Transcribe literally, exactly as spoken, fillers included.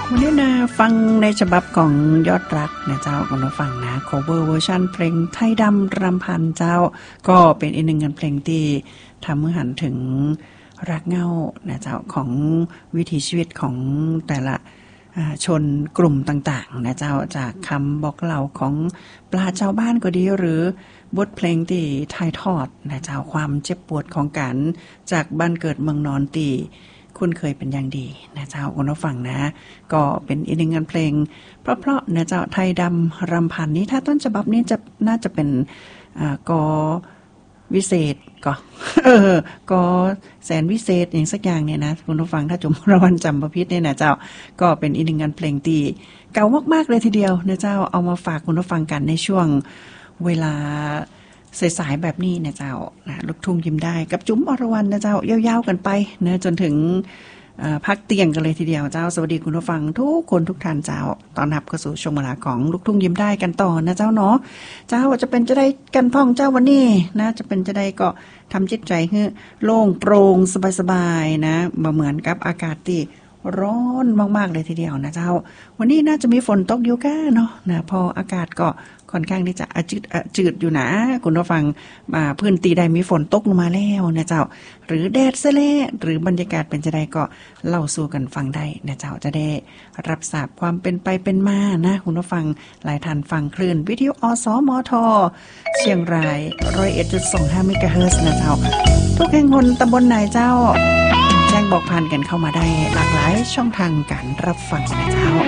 วันนี้นะฟังในฉบับของยอดรักนะเจ้าคุณผู้ฟังนะ cover เวอร์ชันเพลงไทยดำรำพันเจ้าก็เป็นอีกหนึ่งงานเพลงที่ทำให้หันถึงรักเหง้านะเจ้าของวิถีชีวิตของแต่ละชนกลุ่มต่างๆนะเจ้าจากคำบอกเล่าของปราชญ์ชาวบ้านก็ดีหรือบทเพลงที่ถ่ายทอดนะเจ้าความเจ็บปวดของการจากบ้านเกิดเมืองนอนตีคุณเคยเป็นอย่างดีนะเจ้าคุณผู้ฟังนะก็เป็นอีกหนึ่งงานเพลงเพราะๆนะเจ้าไทยดำรำพันนี้ถ้าต้นฉบับนี้จะน่าจะเป็นอ่ากอวิเศษก็เออก็แสนวิเศษอย่างสักอย่างเนี่ยนะคุณผู้ฟังถ้าจมระวันจำประพิษเนี่ยนะเจ้าก็เป็นอีกหนึ่งงานเพลงที่เก่ามากๆเลยทีเดียวนะเจ้าเอามาฝากคุณผู้ฟังกันในช่วงเวลาสายๆแบบนี้นะเจ้านะลูกทุ่งยิ้มได้กับจุ๋มอรวรรณนะเจ้ายาวๆกันไปเนะจนถึงพักเตียงกันเลยทีเดียวเจ้าสวัสดีคุณผู้ฟังทุกคนทุกท่านเจ้าตอนรับเข้าสู่ช่วงเวลาของลูกทุ่งยิ้มได้กันต่อนะเจ้าเนาะเจ้าจะเป็นจะได้กันพ่องเจ้าวันนี้นะจะเป็นจะได้ก็ทำจิตใจให้โล่งโปร่งสบายๆนะมาเหมือนกับอากาศที่ร้อนมากๆเลยทีเดียวนะเจ้าวันนี้น่าจะมีฝนตกอยู่ก้าเนาะนะพออากาศก็ค่อนข้างที่จะจืดจืดอยู่นะคุณผู้ฟังมาพื้นที่ใดมีฝนตกลงมาแล้วนะเจ้าหรือแดดซะแล้วหรือบรรยากาศเป็นจะได้ก็เล่าสู่กันฟังได้นะเจ้าจะได้รับทราบความเป็นไปเป็นมานะคุณผู้ฟังหลายท่านฟังคลื่นวิทยุอสมทเชียงราย หนึ่งร้อยเอ็ดจุดสองห้า เมกะเฮิรตซ์นะเจ้าทุกแห่งหนตำบลไหนเจ้าแจ้งบอกผ่านกันเข้ามาได้หลากหลายช่องทางการรับฟังนะเจ้า